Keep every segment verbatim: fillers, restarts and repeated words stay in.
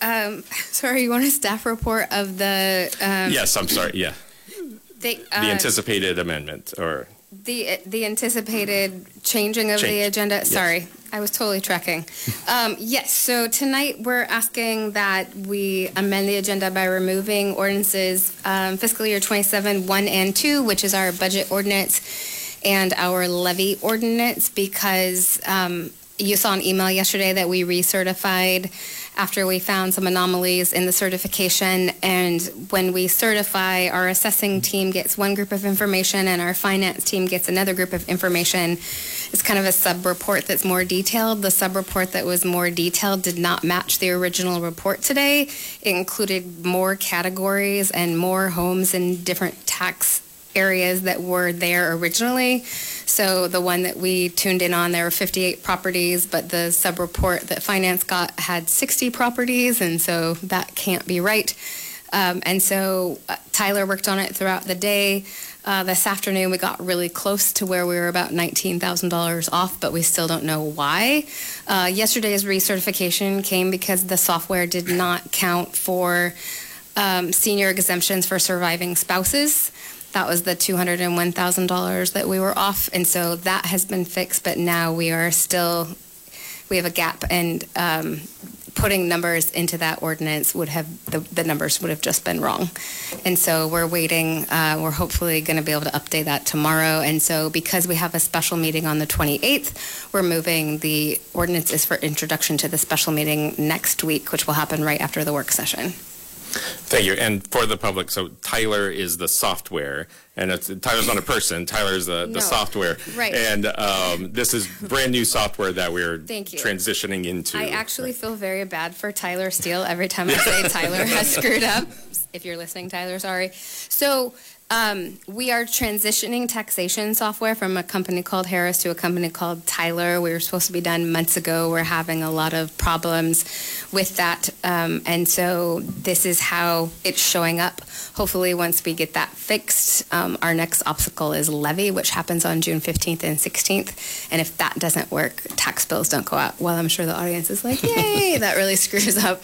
um, sorry, you want a staff report of the... Um, yes, I'm sorry, yeah. The, uh, the anticipated amendment, or... The the anticipated changing of Change. the agenda. Yes. Sorry, I was totally tracking. um, yes, so tonight we're asking that we amend the agenda by removing ordinances um, fiscal year twenty-seven, one and two, which is our budget ordinance and our levy ordinance, because um, you saw an email yesterday that we recertified after we found some anomalies in the certification. And when we certify, our assessing team gets one group of information and our finance team gets another group of information. It's kind of a sub-report that's more detailed. The sub-report that was more detailed did not match the original report today. It included more categories and more homes in different tax areas that were there originally. So the one that we tuned in on, there were fifty-eight properties, but the sub-report that finance got had sixty properties, and so that can't be right. Um, and so uh, Tyler worked on it throughout the day. Uh, this afternoon we got really close to where we were about nineteen thousand dollars off, but we still don't know why. Uh, yesterday's recertification came because the software did not count for um, senior exemptions for surviving spouses. That was the two hundred one thousand dollars that we were off, and so that has been fixed, but now we are still, we have a gap, and um, putting numbers into that ordinance would have, the, the numbers would have just been wrong. And so we're waiting, uh, we're hopefully going to be able to update that tomorrow, and so because we have a special meeting on the twenty-eighth, we're moving the ordinances for introduction to the special meeting next week, which will happen right after the work session. Thank you. And for the public, so Tyler is the software, and it's, Tyler's not a person. Tyler's the, the No. software. Right. And um, this is brand new software that we're Thank you. transitioning into. I actually feel very bad for Tyler Steele every time I say Tyler has screwed up. If you're listening, Tyler, sorry. So um, we are transitioning taxation software from a company called Harris to a company called Tyler. We were supposed to be done months ago. We're having a lot of problems with that. Um, and so this is how it's showing up. Hopefully, once we get that fixed, um, our next obstacle is levy, which happens on June fifteenth and sixteenth. And if that doesn't work, tax bills don't go out. Well, I'm sure the audience is like, yay, that really screws up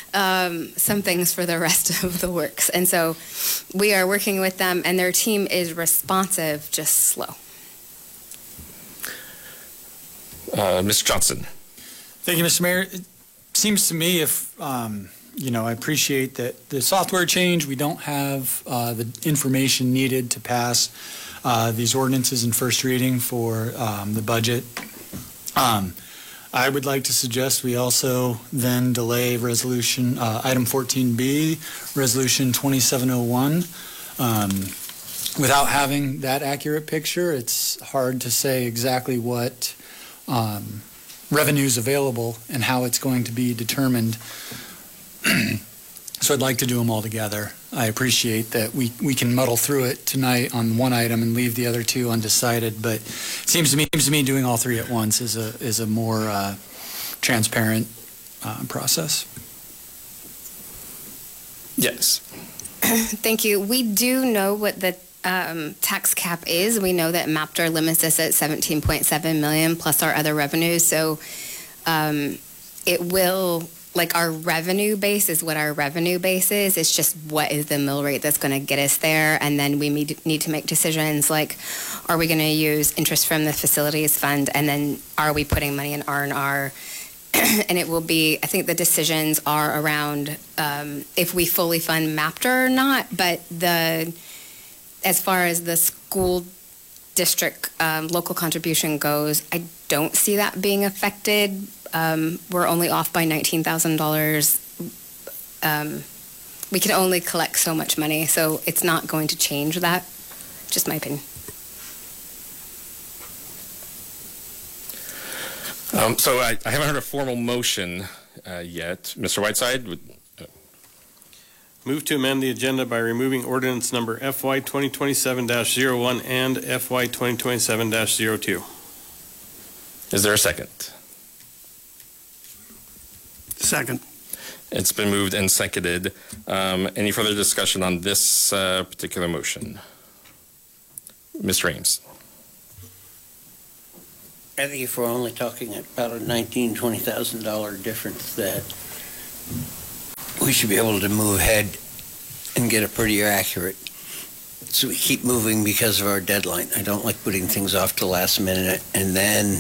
um, some things for the rest of the works. And so we are working with them, and their team is responsive, just slow. Uh, Mister Johnson. Thank you, Mister Mayor. It seems to me if, um, you know, I appreciate that the software change, we don't have uh, the information needed to pass uh, these ordinances in first reading for um, the budget. Um, I would like to suggest we also then delay resolution, uh, item fourteen B, resolution twenty-seven oh one. Um, without having that accurate picture, it's hard to say exactly what um, revenues available and how it's going to be determined. So I'd like to do them all together. I appreciate that we, we can muddle through it tonight on one item and leave the other two undecided, but it seems to me, seems to me doing all three at once is a, is a more uh, transparent uh, process. Yes. Thank you. We do know what the um, tax cap is. We know that MAPTR limits us at seventeen point seven million dollars plus our other revenues. So um, it will, like our revenue base is what our revenue base is. It's just what is the mill rate that's going to get us there. And then we need to make decisions like, are we going to use interest from the facilities fund? And then are we putting money in R and R? And it will be, I think the decisions are around um, if we fully fund MAPTR or not, but the, as far as the school district um, local contribution goes, I don't see that being affected. Um, we're only off by nineteen thousand dollars. Um, we can only collect so much money, so it's not going to change that, just my opinion. Um, so I, I haven't heard a formal motion uh, yet. Mister Whiteside? Would, uh, Move to amend the agenda by removing ordinance number F Y twenty twenty-seven dash zero one and F Y twenty twenty-seven dash zero two. Is there a second? Second. It's been moved and seconded. Um, any further discussion on this uh, particular motion? Mister Ames. I think if we're only talking about a nineteen, twenty thousand dollar difference, that we should be able to move ahead and get it pretty accurate. So we keep moving because of our deadline. I don't like putting things off to the last minute, and then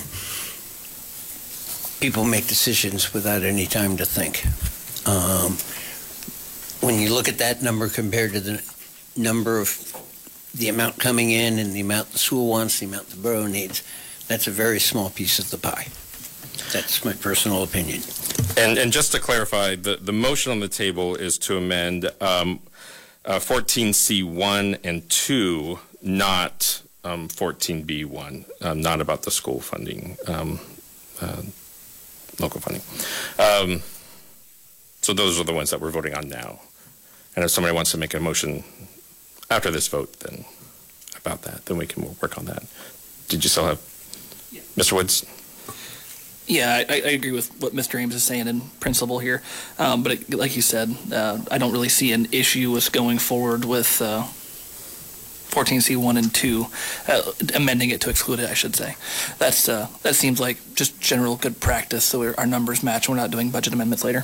people make decisions without any time to think. Um, when you look at that number compared to the number of the amount coming in and the amount the school wants, the amount the borough needs, that's a very small piece of the pie. That's my personal opinion. And, and just to clarify, the, the motion on the table is to amend um, uh, fourteen C one and two, not um, fourteen B one, um, not about the school funding, um, uh, local funding. Um, so those are the ones that we're voting on now. And if somebody wants to make a motion after this vote, then about that, then we can work on that. Did you still have, yeah. Mister Woods? Yeah, I, I agree with what Mister Ames is saying in principle here. Um, but it, like you said, uh, I don't really see an issue with going forward with uh, fourteen C one and two, uh, amending it to exclude it, I should say. That's uh, that seems like just general good practice, so we're, our numbers match. We're not doing budget amendments later.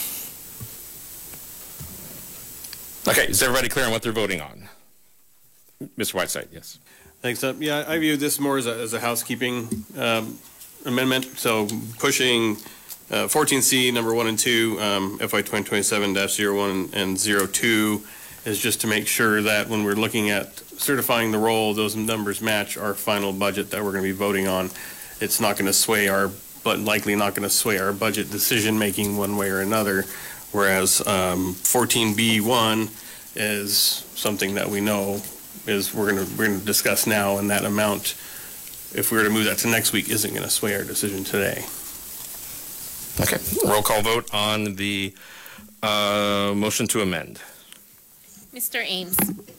Okay, is everybody clear on what they're voting on? Mister Whiteside, yes. Thanks. Uh, yeah, I view this more as a, as a housekeeping um, amendment. So pushing uh, fourteen C number one and two, um, F Y twenty twenty-seven dash zero one and zero two is just to make sure that when we're looking at certifying the roll, those numbers match our final budget that we're going to be voting on. It's not going to sway our, but likely not going to sway our budget decision making one way or another. Whereas um, fourteen B one is something that we know is we're going to we're going to discuss now, and that amount, if we were to move that to next week, isn't going to sway our decision today. Okay, roll call vote on the uh, motion to amend. Mister Ames.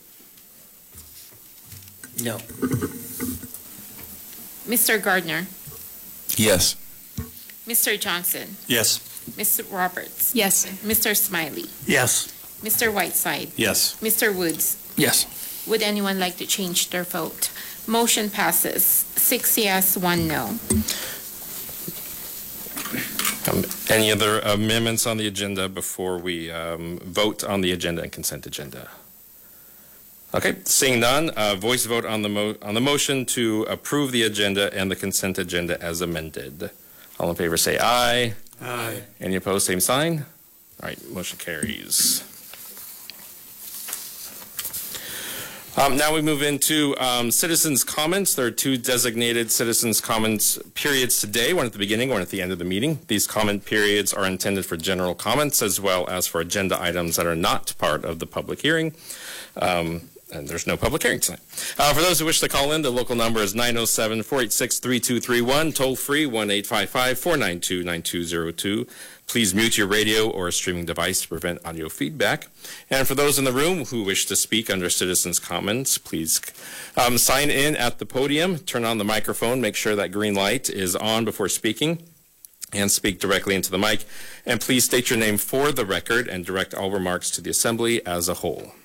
No. Mister Gardner. Yes. Mister Johnson. Yes. Mister Roberts. Yes. Mister Smiley. Yes. Mister Whiteside. Yes. Mister Woods. Yes. Would anyone like to change their vote? Motion passes. Six yes, one no. Um, any other amendments on the agenda before we um, vote on the agenda and consent agenda? Okay, seeing none, uh, voice vote on the mo on the motion to approve the agenda and the consent agenda as amended. All in favor say aye. Aye. Any opposed, same sign. All right, motion carries. Um, now we move into um, citizens' comments. There are two designated citizens' comments periods today, one at the beginning, one at the end of the meeting. These comment periods are intended for general comments as well as for agenda items that are not part of the public hearing. Um, and there's no public hearing tonight. Uh, for those who wish to call in, the local number is nine oh seven, four eight six, three two three one, toll free one eight five five, four nine two, nine two zero two. Please mute your radio or streaming device to prevent audio feedback. And for those in the room who wish to speak under citizens' comments, please um, sign in at the podium, turn on the microphone, make sure that green light is on before speaking, and speak directly into the mic. And please state your name for the record and direct all remarks to the assembly as a whole.